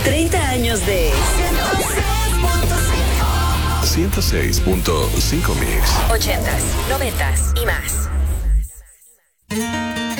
30 años de 106.5 Mix. 80s, 90s y más.